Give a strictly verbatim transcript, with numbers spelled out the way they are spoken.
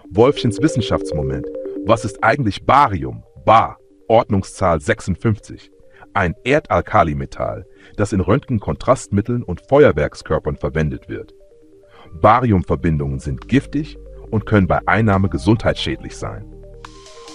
Wolfchens Wissenschaftsmoment. Was ist eigentlich Barium? Bar, Ordnungszahl sechsundfünfzig. Ein Erdalkalimetall, das in Röntgenkontrastmitteln und Feuerwerkskörpern verwendet wird. Bariumverbindungen sind giftig und können bei Einnahme gesundheitsschädlich sein.